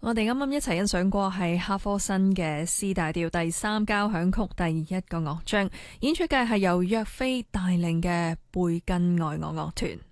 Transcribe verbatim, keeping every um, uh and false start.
我哋啱啱一齊欣賞過係哈科新嘅 C 大調第三交響曲第一個樂章，演出嘅係由約菲帶領嘅貝根愛樂樂團。